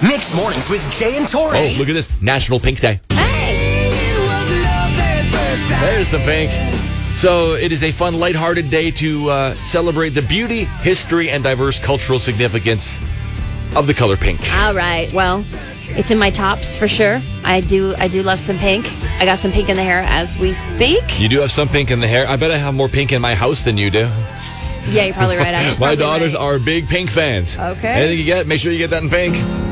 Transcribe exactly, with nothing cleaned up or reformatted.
Mixed Mornings with Jay and Tori. Oh, look at this. National Pink Day. There's some pink. So it is a fun, lighthearted day to uh, celebrate the beauty, history, and diverse cultural significance of the color pink. All right. Well, it's in my tops for sure. I do I do love some pink. I got some pink in the hair as we speak. You do have some pink in the hair. I bet I have more pink in my house than you do. Yeah, you're probably right. I'm My daughters right. are big pink fans. Okay. Anything you get, make sure you get that in pink.